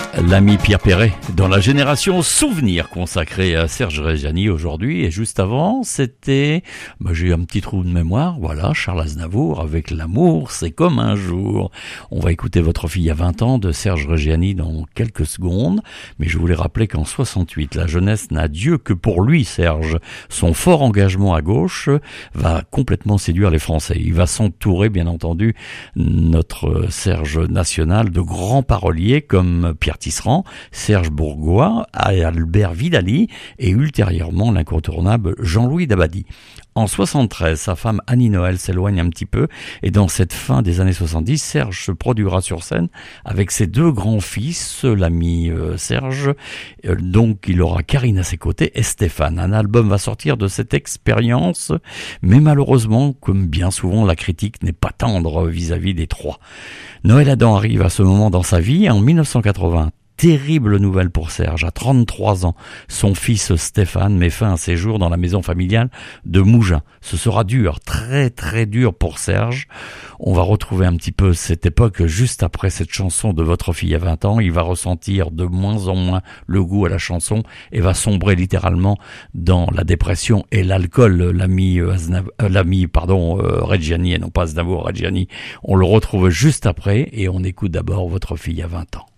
L'ami Pierre Perret dans la génération souvenir consacrée à Serge Reggiani aujourd'hui. Et juste avant, c'était, j'ai un petit trou de mémoire, voilà, Charles Aznavour avec L'amour, c'est comme un jour. On va écouter Votre fille à 20 ans de Serge Reggiani dans quelques secondes. Mais je voulais rappeler qu'en 68, la jeunesse n'a Dieu que pour lui, Serge. Son fort engagement à gauche va complètement séduire les Français. Il va s'entourer, bien entendu, notre Serge national de grands paroliers comme Pierre Tisserand, Serge Bourgois, Albert Vidali et ultérieurement l'incontournable Jean-Louis Dabadi. En 73, sa femme Annie Noël s'éloigne un petit peu et dans cette fin des années 70, Serge se produira sur scène avec ses deux grands-fils, l'ami Serge. Donc il aura Karine à ses côtés et Stéphane. Un album va sortir de cette expérience, mais malheureusement, comme bien souvent, la critique n'est pas tendre vis-à-vis des trois. Noël Adam arrive à ce moment dans sa vie en 1980. Terrible nouvelle pour Serge. À 33 ans, son fils Stéphane met fin à ses jours dans la maison familiale de Mougins. Ce sera dur, très très dur pour Serge. On va retrouver un petit peu cette époque juste après cette chanson de Votre fille à 20 ans. Il va ressentir de moins en moins le goût à la chanson et va sombrer littéralement dans la dépression et l'alcool. L'ami Reggiani, et non pas Aznavour, Reggiani. On le retrouve juste après et on écoute d'abord Votre fille à 20 ans.